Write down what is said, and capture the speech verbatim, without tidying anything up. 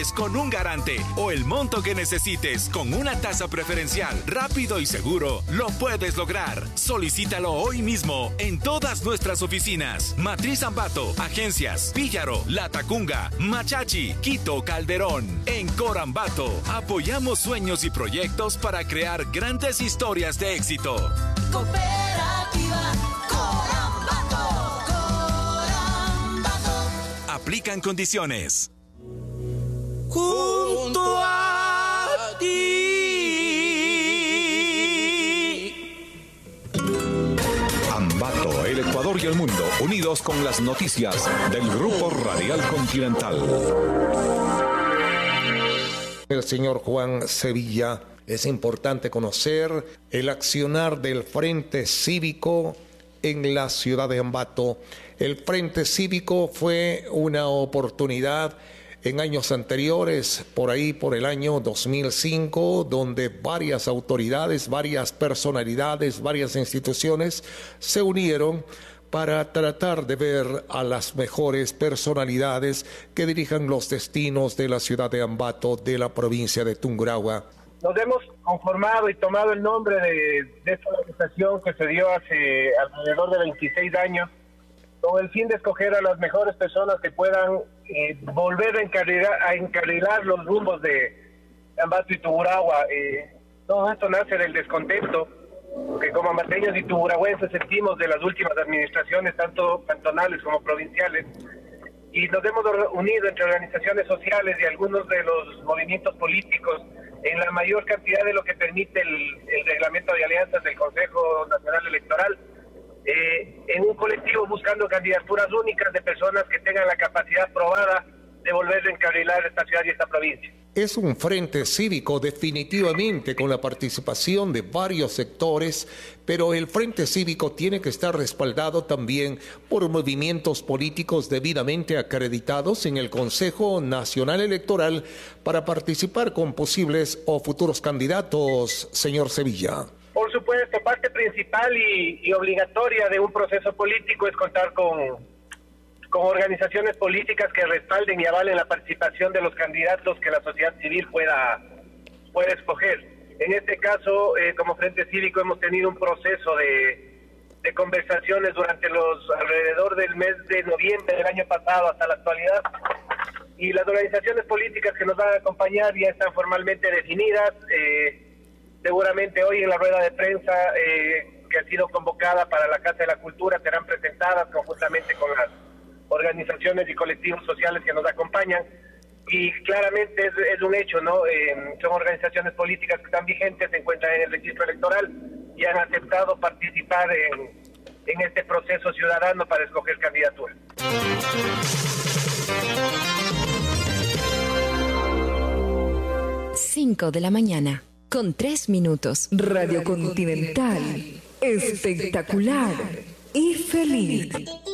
con un garante o el monto que necesites con una tasa preferencial, rápido y seguro, lo puedes lograr. Solicítalo hoy mismo en todas nuestras oficinas. Matriz Ambato, Agencias, Píllaro, Latacunga, Machachi, Quito, Calderón. En Corambato, apoyamos sueños y proyectos para crear grandes historias de éxito. Cooperativa Corambato, Corambato. Aplican condiciones. Junto a ti. Ambato, el Ecuador y el mundo, unidos con las noticias del Grupo Radial Continental. El señor Juan Sevilla, es importante conocer el accionar del Frente Cívico en la ciudad de Ambato. El Frente Cívico fue una oportunidad en años anteriores, por ahí por el año dos mil cinco, donde varias autoridades, varias personalidades, varias instituciones se unieron para tratar de ver a las mejores personalidades que dirijan los destinos de la ciudad de Ambato, de la provincia de Tungurahua. Nos hemos conformado y tomado el nombre de, de esta organización que se dio hace alrededor de veintiséis años, con el fin de escoger a las mejores personas que puedan eh, volver a encarrilar, a encarrilar los rumbos de Ambato y Tungurahua. Eh, todo esto nace del descontento que como ambateños y tungurahuenses sentimos de las últimas administraciones, tanto cantonales como provinciales, y nos hemos unido entre organizaciones sociales y algunos de los movimientos políticos en la mayor cantidad de lo que permite el, el reglamento de alianzas del Consejo Nacional Electoral, eh, en un colectivo buscando candidaturas únicas de personas que tengan la capacidad probada de volver a encarrilar esta ciudad y esta provincia. Es un frente cívico definitivamente con la participación de varios sectores, pero el frente cívico tiene que estar respaldado también por movimientos políticos debidamente acreditados en el Consejo Nacional Electoral para participar con posibles o futuros candidatos, señor Sevilla. Por supuesto, parte principal y, y obligatoria de un proceso político es contar con... con organizaciones políticas que respalden y avalen la participación de los candidatos que la sociedad civil pueda, pueda escoger. En este caso, eh, como Frente Cívico hemos tenido un proceso de, de conversaciones durante los alrededor del mes de noviembre del año pasado hasta la actualidad, y las organizaciones políticas que nos van a acompañar ya están formalmente definidas. Eh, seguramente hoy en la rueda de prensa eh, que ha sido convocada para la Casa de la Cultura serán presentadas conjuntamente con las organizaciones y colectivos sociales que nos acompañan, y claramente es, es un hecho, ¿no? Eh, son organizaciones políticas que están vigentes, se encuentran en el registro electoral y han aceptado participar en, en este proceso ciudadano para escoger candidaturas. Cinco de la mañana, con tres minutos. Radio Continental, espectacular y feliz.